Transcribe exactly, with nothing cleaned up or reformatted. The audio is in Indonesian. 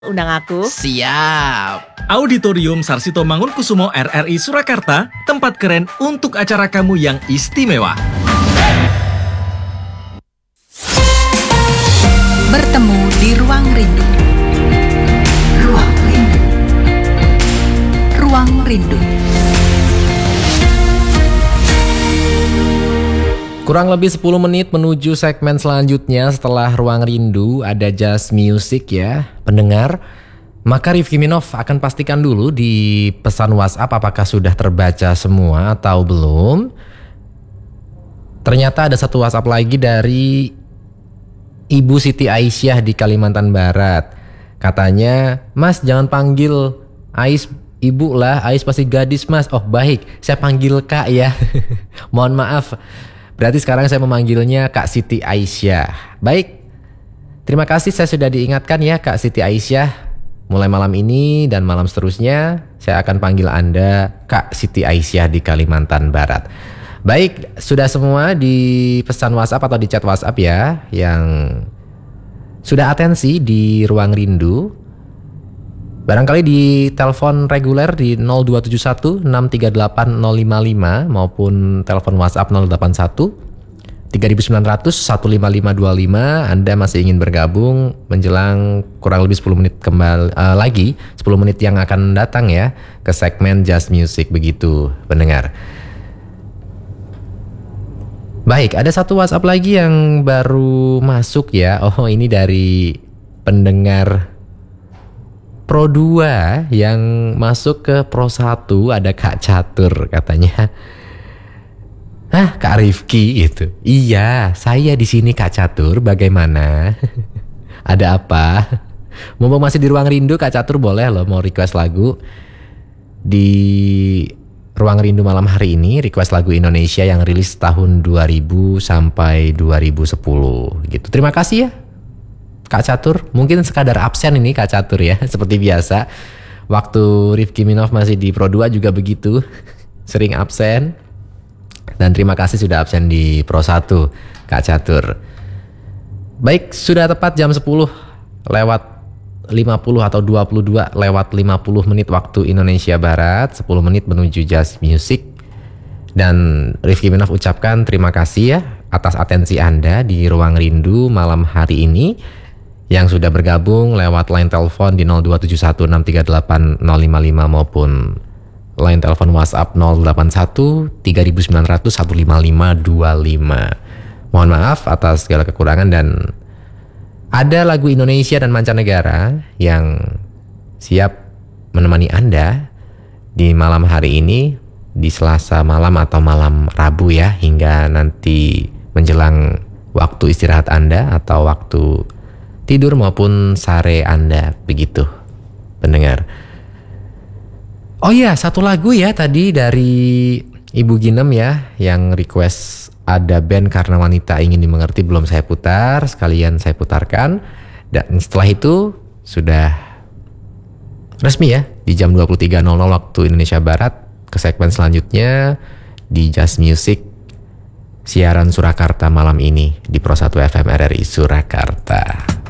Undang aku? Siap. Auditorium Sarsito Mangunkusumo R R I Surakarta, tempat keren untuk acara kamu yang istimewa. Bertemu di Ruang Rindu. Ruang Rindu. Ruang Rindu. Kurang lebih sepuluh menit menuju segmen selanjutnya setelah Ruang Rindu, ada Just Music ya, pendengar. Maka Rifki Minov akan pastikan dulu di pesan WhatsApp apakah sudah terbaca semua atau belum. Ternyata ada satu WhatsApp lagi dari Ibu Siti Aisyah di Kalimantan Barat. Katanya, "Mas jangan panggil Ais ibu lah, Ais pasti gadis mas." Oh baik, saya panggil Kak ya. Mohon maaf. Berarti sekarang saya memanggilnya Kak Siti Aisyah. Baik, terima kasih saya sudah diingatkan ya Kak Siti Aisyah. Mulai malam ini dan malam seterusnya saya akan panggil Anda Kak Siti Aisyah di Kalimantan Barat. Baik, sudah semua di pesan WhatsApp atau di chat WhatsApp ya yang sudah atensi di Ruang Rindu. Barangkali di telepon reguler di nol dua tujuh satu enam tiga delapan nol lima lima maupun telepon WhatsApp nol delapan satu tiga sembilan nol nol satu lima lima dua lima Anda masih ingin bergabung menjelang kurang lebih sepuluh menit kembali uh, lagi sepuluh menit yang akan datang ya ke segmen Just Music begitu pendengar. Baik, ada satu WhatsApp lagi yang baru masuk ya. Oh, ini dari pendengar Pro dua yang masuk ke Pro satu, ada Kak Catur katanya. Hah, Kak Rifki gitu. Iya, saya di sini Kak Catur. Bagaimana? Ada apa? Mumpung masih di Ruang Rindu, Kak Catur boleh loh mau request lagu di Ruang Rindu malam hari ini. Request lagu Indonesia yang rilis tahun dua ribu sampai dua ribu sepuluh gitu. Terima kasih ya Kak Catur, mungkin sekadar absen ini Kak Catur ya, seperti biasa. Waktu Rifki Minov masih di Pro dua juga begitu, sering absen. Dan terima kasih sudah absen di Pro satu, Kak Catur. Baik, sudah tepat jam sepuluh lewat lima puluh atau dua puluh dua lewat lima puluh menit waktu Indonesia Barat, sepuluh menit menuju Just Music. Dan Rifki Minov ucapkan terima kasih ya atas atensi Anda di Ruang Rindu malam hari ini, yang sudah bergabung lewat line telepon di nol dua tujuh satu enam tiga delapan nol lima lima maupun line telepon WhatsApp nol delapan satu tiga sembilan nol nol satu lima lima dua lima. Mohon maaf atas segala kekurangan dan ada lagu Indonesia dan mancanegara yang siap menemani Anda di malam hari ini, di Selasa malam atau malam Rabu ya, hingga nanti menjelang waktu istirahat Anda atau waktu tidur maupun sare Anda begitu pendengar. Oh iya, satu lagu ya tadi dari Ibu Ginem ya yang request ada band Karena Wanita Ingin Dimengerti, belum saya putar, sekalian saya putarkan. Dan setelah itu sudah resmi ya di jam dua puluh tiga nol nol waktu Indonesia Barat ke segmen selanjutnya di Just Music siaran Surakarta malam ini di Pro satu F M R R I Surakarta.